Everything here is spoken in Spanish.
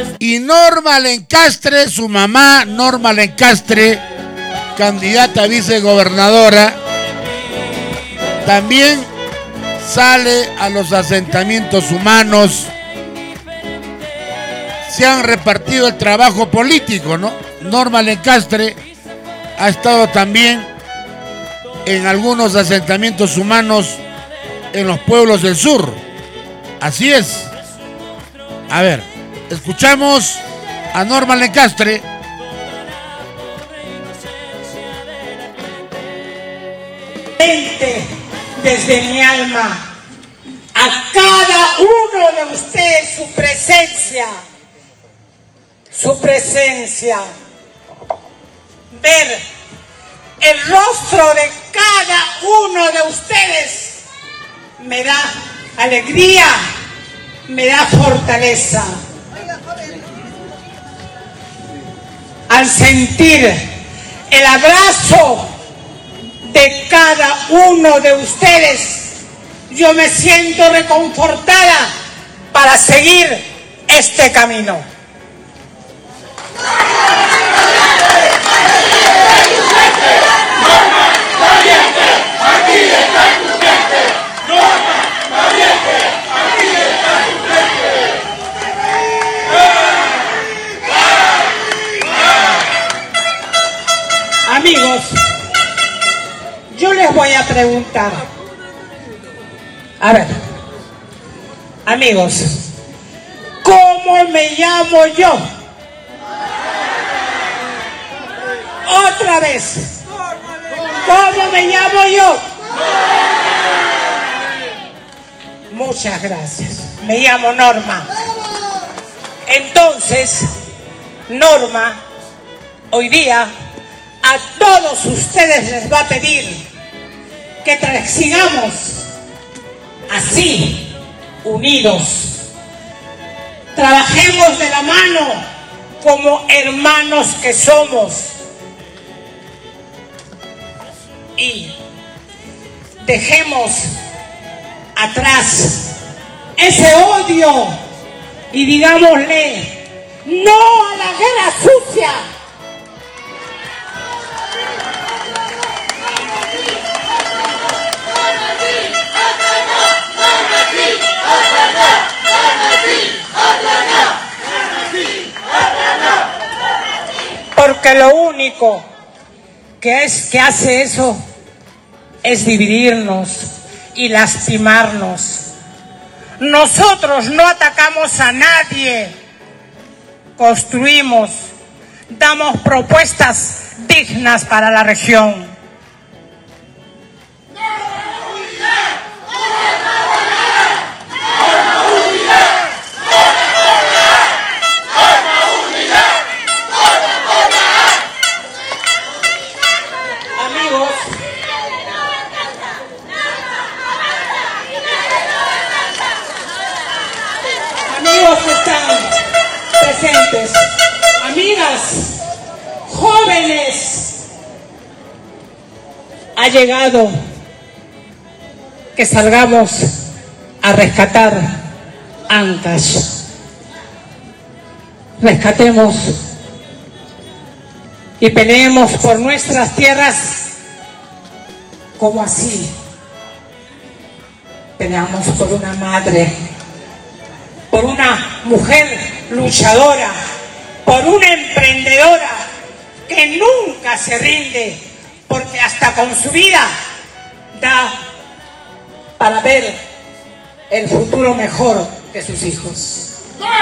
Y Norma Lencastre, su mamá, Norma Lencastre, candidata a vicegobernadora, también sale a los asentamientos humanos. Se han repartido el trabajo político, ¿no? Norma Lencastre ha estado también en algunos asentamientos humanos en los pueblos del sur. Así es. A ver, escuchamos a Norma Lencastre. Desde mi alma, a cada uno de ustedes su presencia, ver el rostro de cada uno de ustedes me da alegría, me da fortaleza. Al sentir el abrazo de cada uno de ustedes, yo me siento reconfortada para seguir este camino. Amigos, yo les voy a preguntar. A ver, amigos, ¿cómo me llamo yo? Otra vez. ¿Cómo me llamo yo? Muchas gracias. Me llamo Norma. Entonces, Norma, hoy día a todos ustedes les va a pedir que sigamos así, unidos. Trabajemos de la mano como hermanos que somos. Y dejemos atrás ese odio y digámosle no a la guerra sucia. Porque lo único que hace eso es dividirnos y lastimarnos. Nosotros no atacamos a nadie, construimos, damos propuestas dignas para la región. Amigas, jóvenes, ha llegado que salgamos a rescatar Ancash. Rescatemos y peleemos por nuestras tierras como así peleamos por una madre, por una mujer luchadora, por una emprendedora que nunca se rinde, porque hasta con su vida da para ver el futuro mejor de sus hijos.